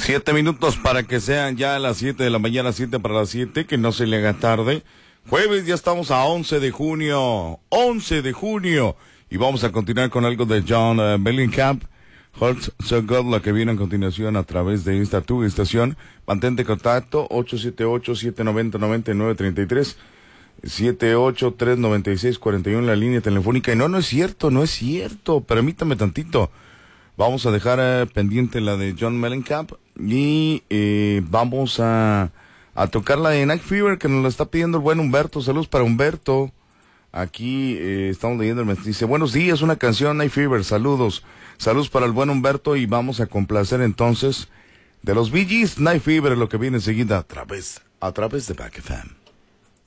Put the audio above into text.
7 minutos para que sean ya las 7 de la mañana, 7 para las 7, que no se le haga tarde. Jueves, ya estamos a 11 de junio, 11 de junio. Y vamos a continuar con algo de John Mellencamp. Hurts So Good, la que viene a continuación a través de esta tu estación. Mantente en contacto, 878-790-9933, 783-9641, la línea telefónica. Y no es cierto, permítame tantito. Vamos a dejar pendiente la de John Mellencamp y vamos a tocar la de Night Fever, que nos la está pidiendo el buen Humberto. Saludos para Humberto. Aquí estamos leyendo el mensaje. Dice, buenos días, una canción Night Fever, saludos para el buen Humberto, y vamos a complacer entonces de los Bee Gees, Night Fever, lo que viene enseguida a través de Back FM.